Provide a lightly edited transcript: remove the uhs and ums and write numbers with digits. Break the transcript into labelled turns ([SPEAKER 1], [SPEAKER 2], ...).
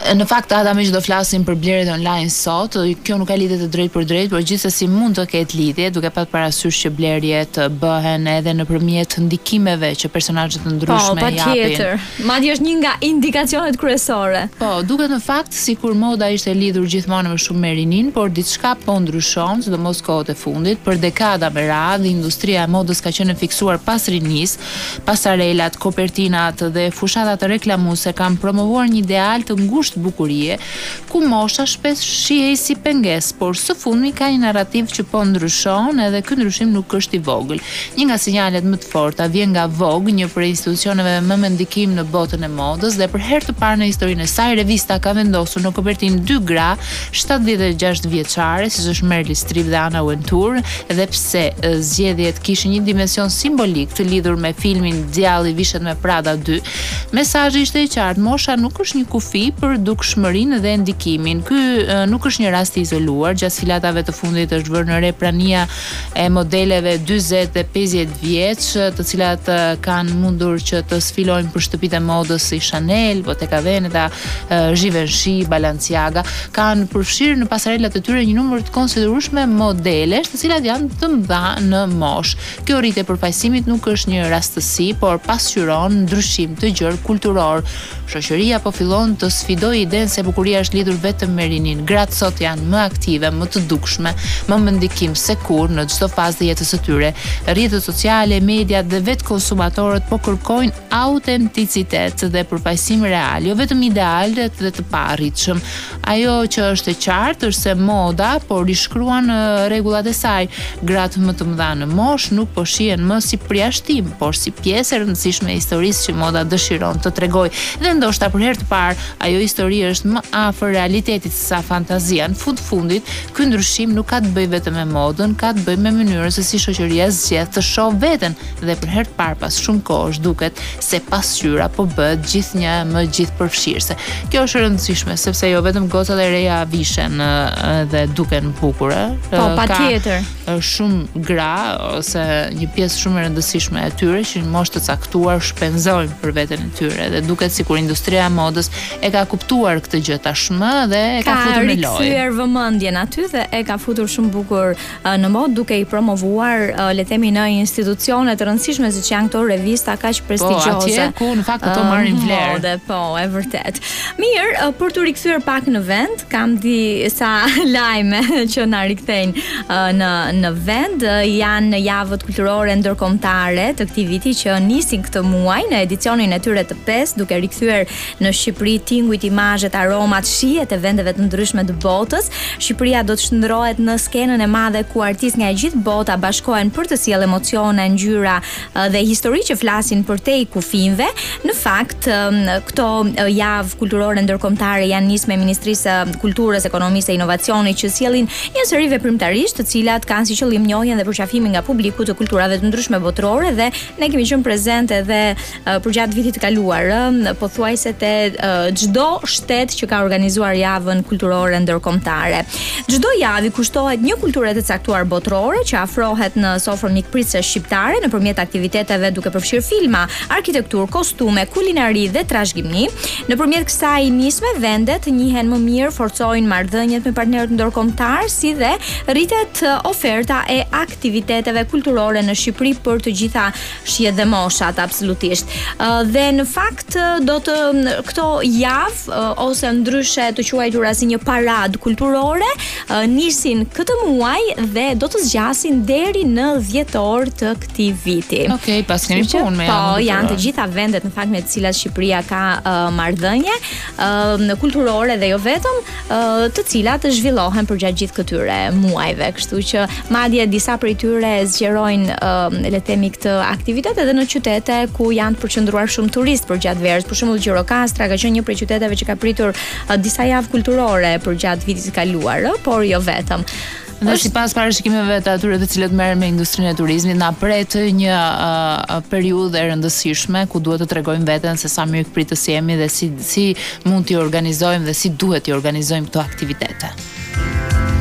[SPEAKER 1] Në fakt ata më që do flasim për blerjet online sot, kjo nuk ka lidhje të drejtë për drejtë, por gjithsesi mund të ketë lidhje, duke pasur parasysh që blerjet bëhen edhe nëpërmjet ndikimeve që personazhe të ndryshme japin.
[SPEAKER 2] Po, patjetër. Madje është një nga indikacionet kryesore.
[SPEAKER 1] Po, duket në fakt sikur moda ishte lidhur gjithmonë më shumë me rinin, por diçka po ndryshon, sidomos kohët e fundit. Për dekada me radhë, industria e modës ka qenë fiksuar pas rinis, pasarelat, kopertinat dhe fushatat reklamuese kanë promovuar një ideal të ngushtë bukurie, ku mosha shpesh shihej si pengesë, por së fundmi ka një narrativ që po ndryshon edhe ky ndryshim nuk është i vogël. Një nga sinjalet më të forta vjen nga Vogue, një prej institucioneve më me ndikim në botën e modës, dhe për herë të parë në historinë e saj revista ka vendosur në kopertinë dy gra 76 vjeçare, siç është Meryl Streep dhe Anna Wintour, edhe pse zgjedhjet kishin një dimension simbolik të lidhur me filmin Djalli vishet me Prada 2, mesazhi ishte i qartë, mosha nuk është një kufi për dukshmërinë dhe ndikimin. Ky nuk është një rast i izoluar, gjatë filatave të fundit është vënë në re prania e modeleve 40 dhe 50 vjeç, të cilat kanë mundur që të sfilojnë për shtëpitë e modës si Chanel, Bottega Veneta, Givenchy, Balenciaga, kanë përfshirë në pasarelat e tyre një numër të konsiderueshme modelesh, të cilat janë të mëdha në moshë. Kjo rritje e përfaqësimit nuk është një rastësi, por pasqyron ndryshim të gjerë kulturor. Shoqëria po fillon të sfidojë idenë se bukuria është lidhur vetëm me rinin. Gratë sot janë më aktive, më të dukshme, më me ndikim se kur në çdo fazë të jetës së tyre. Rrjetet sociale, mediat dhe vetë konsumatorët po kërkojnë autenticitet dhe përfaqësim real, jo vetëm ideale dhe të paarritshëm. Ajo që është e qartë është se moda po rishkruan rregullat e saj. Gratë më të mëdha në moshë nuk po shihen më si përjashtim, por si pjesë e rëndësishme e historisë që moda dëshiron të tregojë. Dhe ndoshta për herë të parë ajo histori është më afër realitetit se sa fantazia. Në fundit, ky ndryshim nuk ka të bëjë vetëm me modën, ka të bëjë me mënyrën se si shoqëria zgjedh të shohë veten, dhe për herë të parë pas shumë kohësh duket se pasqyra po bëhet gjithnjë më gjithëpërfshirëse. Kjo është e rëndësishme sepse jo vetëm gocat e reja vishen dhe duken bukura.
[SPEAKER 2] Po, patjetër.
[SPEAKER 1] Shumë gra ose një pjesë shumë e rëndësishme e tyre që në moshë të caktuar shpenzojnë për veten e tyre dhe duket sikur industria e modës e ka kuptuar këtë gjë tashmë dhe e ka futur në lojë.
[SPEAKER 2] Ka rikthyer vëmendjen aty dhe e ka futur shumë bukur në modë, duke i promovuar le të themi në institucione të rëndësishme siç janë këto revista kaq prestigjioze.
[SPEAKER 1] Po, atje ku në fakt ato marrin vlerë.
[SPEAKER 2] Po, e vërtet. Mirë, për të rikthyer pak në vend, kam disa lajme që na rikthejnë në vend. Janë javët kulturore ndërkombëtare të këtij viti që nisin këtë muaj në edicionin e tyre të 5, duke rikthyer në Shqipëri tingujt, imazhet, aromat, shihet e vendeve të ndryshme të botës. Shqipëria do të shndrohet në skenën e madhe ku artistë nga e gjithë bota bashkohen për të sjellë emocione, ngjyra dhe histori që flasin përtej kufive. Në fakt, këto javë kulturore ndërkombëtare janë nisur me Ministrisë së Kulturës, Ekonomisë e Inovacionit që sjellin një seri veprimtarish të cilat kanë si qëllim njohjen dhe përqafimin nga publiku të kulturave të ndryshme botërore, dhe ne kemi qenë prezente edhe përgjatë vitit të kaluar, pothuajse te çdo shtet që ka organizuar javën kulturore ndërkombëtare. Çdo javë kushtohet një kulture të caktuar botërore që afrohet në sofrën mikpritëse shqiptare nëpërmjet aktiviteteve duke përfshirë filma, arkitekturë, kostume, kulinari dhe trashëgimi. Nëpërmjet kësaj nisme, vendet njihen më mirë, forcojnë marrëdhëniet me partnerët ndërkombëtar, si dhe rritet oferta e aktiviteteve kulturore në Shqipëri për të gjitha shihet dhe moshat, absolutisht. Dhe në fakt do të këto javë ose ndryshe të quajtura si një parad kulturore nisin këtë muaj dhe do të zgjasin deri në 10 orë të këtij viti.
[SPEAKER 1] Okej, pas kemi punë me
[SPEAKER 2] po, janë të gjitha vendet në fakt me të cilat Shqipëria ka marrëdhënie kulturore dhe jo vetëm, të cilat zhvillohen përgjatë gjithë këtyre muajve, kështu që madje disa prej tyre zgjerojnë le të themi këtë aktivitet edhe në qytete ku janë të përqendruar shumë turistë përgjatë verës. Për shembull, Gjirokastra ka qenë një prej qyteteve që ka pritur disa javë kulturore përgjatë vitit të kaluar, por jo vetëm.
[SPEAKER 1] Dhe sipas parashikimeve të atyre të cilët merren me industrinë e turizmit, na pret një periudhë e rëndësishme ku duhet të tregojmë veten se sa mirë pritës jemi dhe si mund t'i organizojmë dhe si duhet t'i organizojmë këto aktivitete.